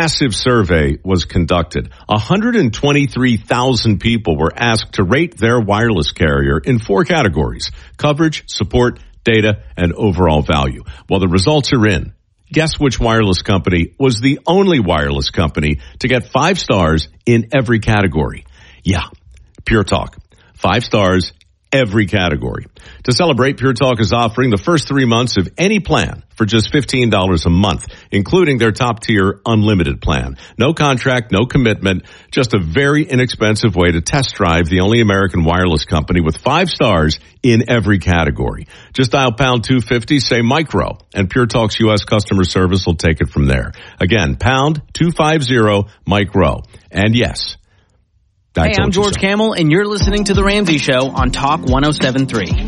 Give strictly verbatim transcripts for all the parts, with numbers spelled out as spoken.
massive survey was conducted. one hundred twenty-three thousand people were asked to rate their wireless carrier in four categories: coverage, support, data, and overall value. Well, the results are in. Guess which wireless company was the only wireless company to get five stars in every category? Yeah, Pure Talk. Five stars, every category. To celebrate, Pure Talk is offering the first three months of any plan for just fifteen dollars a month, including their top-tier unlimited plan. No contract, no commitment, just a very inexpensive way to test drive the only American wireless company with five stars in every category. Just dial pound two fifty, say micro, and Pure Talk's U S customer service will take it from there. Again, pound two fifty, micro. And yes, I hey, I'm George so. Camel, and you're listening to The Ramsey Show on Talk one oh seven point three.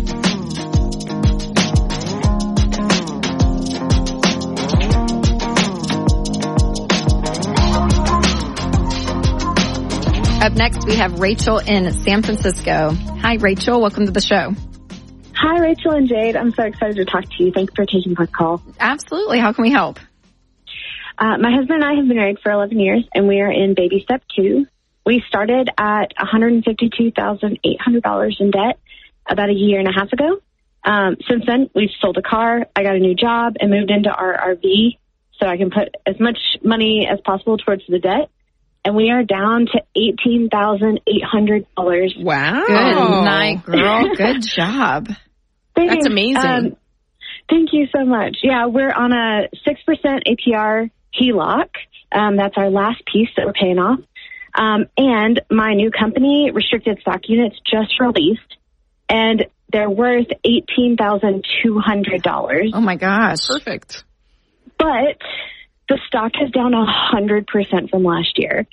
Up next, we have Rachel in San Francisco. Hi, Rachel. Welcome to the show. Hi, Rachel and Jade. I'm so excited to talk to you. Thanks for taking my call. Absolutely. How can we help? Uh, my husband and I have been married for eleven years, and we are in baby step two. We started at one hundred fifty-two thousand eight hundred dollars in debt about a year and a half ago. Um, since then, we've sold a car, I got a new job, and moved into our R V so I can put as much money as possible towards the debt. And we are down to eighteen thousand eight hundred dollars. Wow. Good night, girl. Good job. Thank That's you. amazing. Um, thank you so much. Yeah, we're on a six percent A P R H E L O C. Um, that's our last piece that we're paying off. Um, and my new company, Restricted Stock Units, just released, and they're worth eighteen thousand two hundred dollars. Oh, my gosh. Perfect. But the stock is down one hundred percent from last year.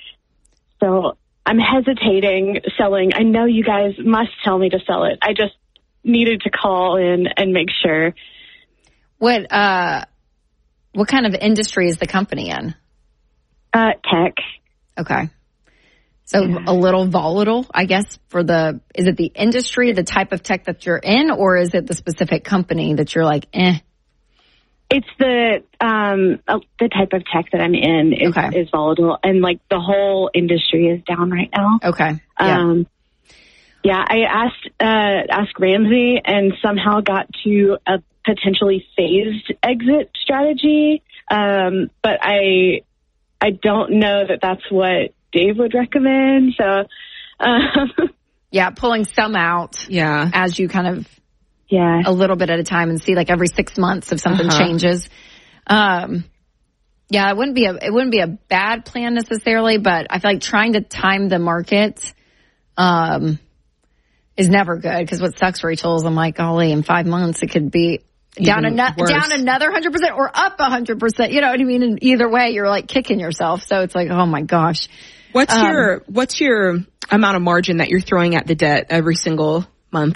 So I'm hesitating selling. I know you guys must tell me to sell it. I just needed to call in and make sure. What, uh, what kind of industry is the company in? Uh, tech. Okay. So yeah. A little volatile, I guess, for the, is it the industry, the type of tech that you're in, or is it the specific company that you're like, eh? It's the, um, uh, the type of tech that I'm in is, okay. is volatile, and like the whole industry is down right now. Okay. Yeah. Um, yeah, I asked, uh, asked Ramsey and somehow got to a potentially phased exit strategy. Um, but I, I don't know that that's what Dave would recommend. So, um, yeah, pulling some out. Yeah. As you kind of, yeah, a little bit at a time and see like every six months if something uh-huh. changes. Um, yeah, it wouldn't be a, it wouldn't be a bad plan necessarily, but I feel like trying to time the market, um, is never good, because what sucks, Rachel, is I'm like, golly, in five months it could be down, an- down another one hundred percent or up one hundred percent. You know what I mean? And either way, you're like kicking yourself. So it's like, oh my gosh. What's um, your what's your amount of margin that you're throwing at the debt every single month?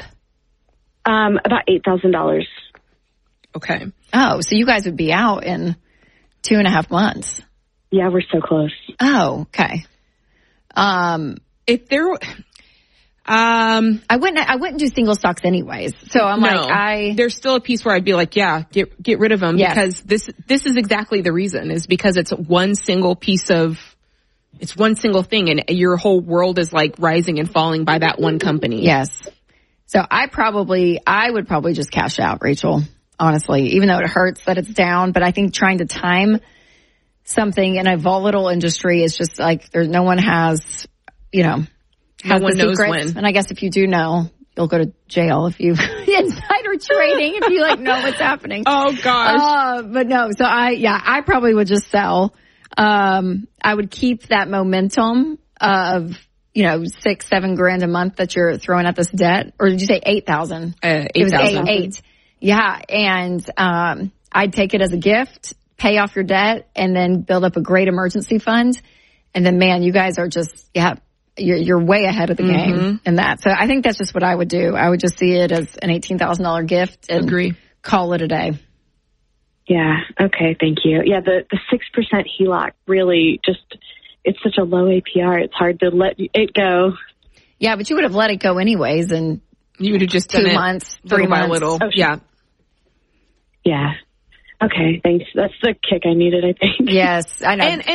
Um, about eight thousand dollars. Okay. Oh, so you guys would be out in two and a half months. Yeah, we're so close. Oh, okay. Um, if there, um, I wouldn't, I wouldn't do single stocks anyways. So I'm no, like, I, there's still a piece where I'd be like, yeah, get, get rid of them, yes. because this, this is exactly the reason, is because it's one single piece of, it's one single thing, and your whole world is like rising and falling by that one company. Yes. So I probably, I would probably just cash out, Rachel, honestly, even though it hurts that it's down. But I think trying to time something in a volatile industry is just like, there's no one has, you know, no one knows when. And I guess if you do know, you'll go to jail if you insider trading, if you like know what's happening. Oh gosh. Uh, but no, so I, yeah, I probably would just sell. Um, I would keep that momentum of, you know, six, seven grand a month that you're throwing at this debt. Or did you say eight thousand? Uh, eight thousand. Eight, eight. Yeah. And, um, I'd take it as a gift, pay off your debt, and then build up a great emergency fund. And then, man, you guys are just, yeah, you're, you're way ahead of the mm-hmm. game in that. So I think that's just what I would do. I would just see it as an eighteen thousand dollars gift and Agree. call it a day. Yeah. Okay. Thank you. Yeah. The, the six percent H E L O C really just, it's such a low A P R. It's hard to let it go. Yeah. But you would have let it go anyways. And you would have just two done months, it three little months. by little. Oh, yeah. Yeah. Okay. Thanks. That's the kick I needed, I think. Yes. I know. And, and